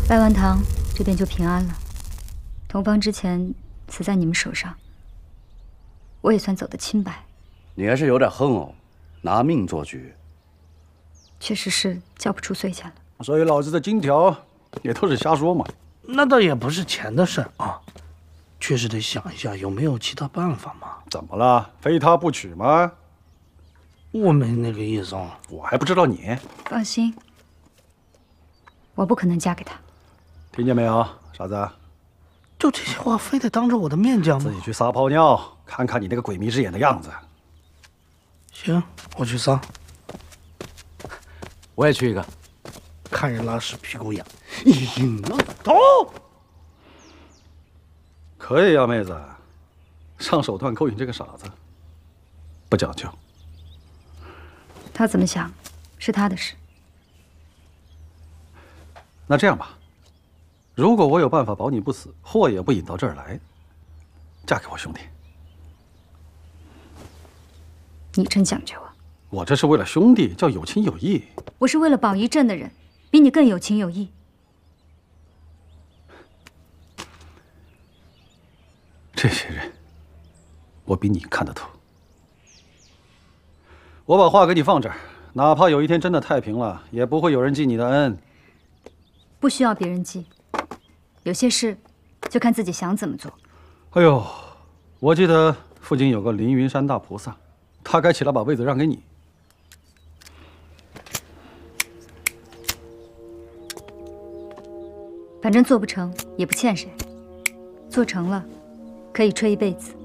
拜完堂，这边就平安了。同芳之前死在你们手上，我也算走得清白。 你还是有点横哦，拿命做局。 确实是交不出税钱了。 所以老子的金条也都是瞎说嘛。 那倒也不是钱的事啊，确实得想一下有没有其他办法嘛。 怎么了？非他不娶吗？ 我没那个意思啊。 我还不知道你。 放心，我不可能嫁给他。 听见没有，傻子？ 就这些话，非得当着我的面讲吗？ 自己去撒泡尿，看看你那个鬼迷之眼的样子。 行，我去撒。 我也去一个。 看人拉屎屁股痒。 走。可以呀，妹子，上手段勾引这个傻子，不讲究。 他怎么想，是他的事。 那这样吧，如果我有办法保你不死，祸也不引到这儿来，嫁给我兄弟。 你真讲究啊！ 我这是为了兄弟，叫有情有义。 我是为了保一镇的人，比你更有情有义。 这些人，我比你看得透。我把话给你放这儿，哪怕有一天真的太平了，也不会有人记你的恩。 不需要别人记，有些事就看自己想怎么做。 哎呦，我记得附近有个凌云山大菩萨，他该起来把位子让给你。 反正做不成也不欠谁，做成了可以吹一辈子。